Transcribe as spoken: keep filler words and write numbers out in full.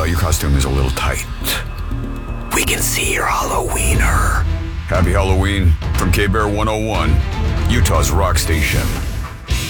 uh, your costume is a little tight. We can see your Halloweener. Happy Halloween from K-Bear one oh one, Utah's rock station.